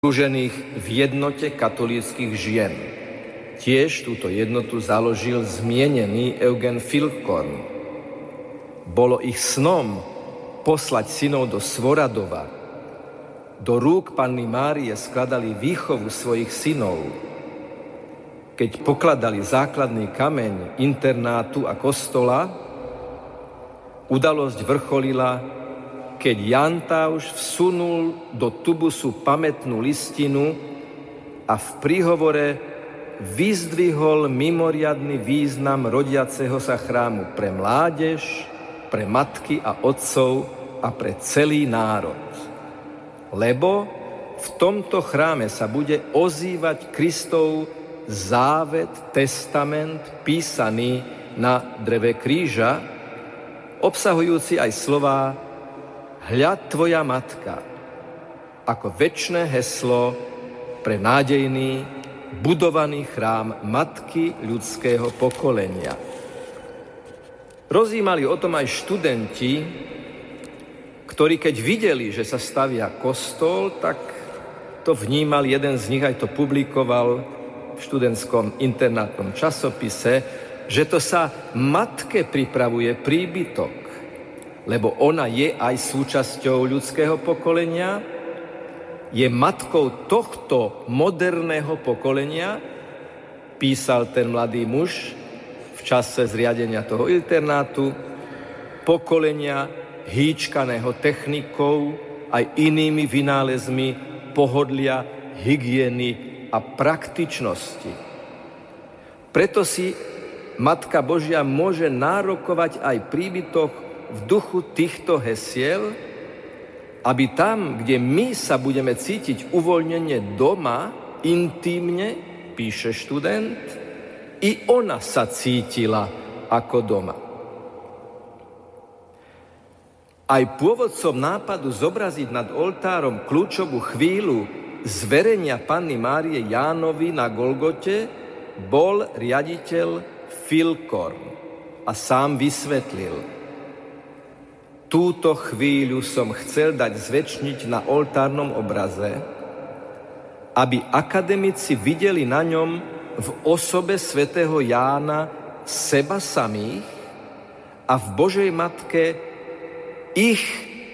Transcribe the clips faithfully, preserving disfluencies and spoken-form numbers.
združených v jednote katolíckych žien. Tiež túto jednotu založil zmienený Eugen Filkorn. Bolo ich snom poslať synov do Svoradova. Do rúk Panny Márie skladali výchovu svojich synov. Keď pokladali základný kameň internátu a kostola, udalosť vrcholila, keď Ján Tauš vsunul do tubusu pamätnú listinu a v príhovore vyzdvihol mimoriadny význam rodiaceho sa chrámu pre mládež, pre matky a otcov a pre celý národ. Lebo v tomto chráme sa bude ozývať Kristov závet, testament písaný na dreve kríža, obsahujúci aj slová Hľa tvoja matka, ako večné heslo pre nádejný, budovaný chrám matky ľudského pokolenia. Rozímali o tom aj študenti, ktorí keď videli, že sa stavia kostol, tak to vnímal, jeden z nich aj to publikoval v študentskom internátnom časopise, že to sa matke pripravuje príbytok, lebo ona je aj súčasťou ľudského pokolenia, je matkou tohto moderného pokolenia, písal ten mladý muž v čase zriadenia toho internátu, pokolenia hýčkaného technikou aj inými vynálezmi pohodlia, hygieny a praktičnosti. Preto si Matka Božia môže nárokovať aj príbytok v duchu týchto hesiel, aby tam, kde my sa budeme cítiť uvoľnene doma, intímne, píše študent, i ona sa cítila ako doma. Aj pôvodcom nápadu zobraziť nad oltárom kľúčovú chvíľu zverenia Panny Márie Jánovi na Golgote bol riaditeľ Filkorn a sám vysvetlil: túto chvíľu som chcel dať zvečniť na oltárnom obraze, aby akademici videli na ňom v osobe svätého Jána seba samých a v Božej Matke ich,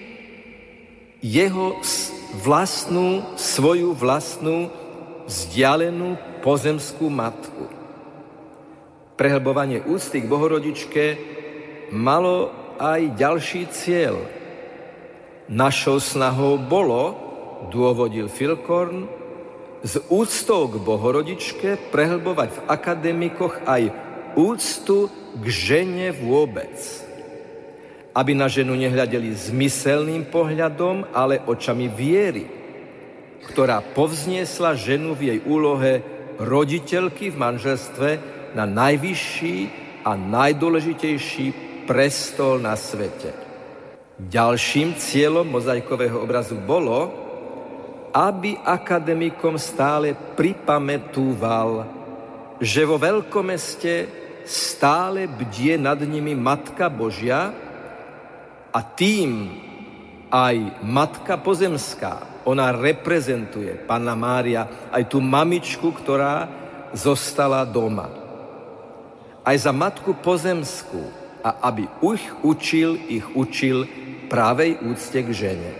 jeho vlastnú, svoju vlastnú, vzdialenú pozemskú matku. Prehlbovanie úcty k Bohorodičke malo aj ďalší cieľ. Našou snahou bolo, dôvodil Filkorn, s úctou k Bohorodičke prehlbovať v akademikoch aj úctu k žene vôbec. Aby na ženu nehľadeli zmyselným pohľadom, ale očami viery, ktorá povzniesla ženu v jej úlohe roditeľky v manželstve na najvyšší a najdôležitejší prestol na svete. Ďalším cieľom mozaikového obrazu bolo, aby akademikom stále pripamätúval, že vo veľkomeste stále bdie nad nimi Matka Božia a tým aj Matka Pozemská. Ona reprezentuje, Panna Mária, aj tú mamičku, ktorá zostala doma. Aj za Matku Pozemskú, a aby ich učil, ich učil právej úcte k žene.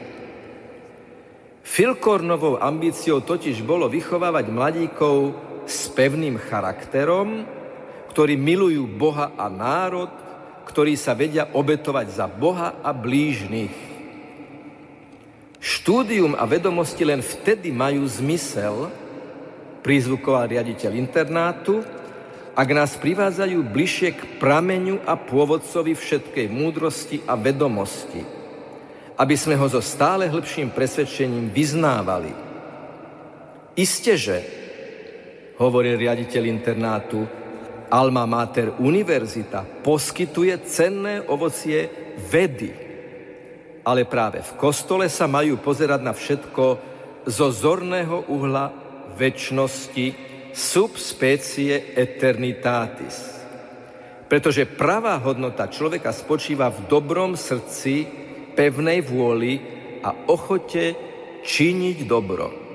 Filkornovou ambíciou totiž bolo vychovávať mladíkov s pevným charakterom, ktorí milujú Boha a národ, ktorí sa vedia obetovať za Boha a blížnych. Štúdium a vedomosti len vtedy majú zmysel, prizvukoval riaditeľ internátu, ak nás privádzajú bližšie k prameňu a pôvodcovi všetkej múdrosti a vedomosti, aby sme ho so stále hlbším presvedčením vyznávali. Isteže, hovoril riaditeľ internátu, Alma Mater Univerzita poskytuje cenné ovocie vedy, ale práve v kostole sa majú pozerať na všetko zo zorného uhla večnosti, sub specie eternitatis. Pretože pravá hodnota človeka spočíva v dobrom srdci, pevnej vôli a ochote činiť dobro.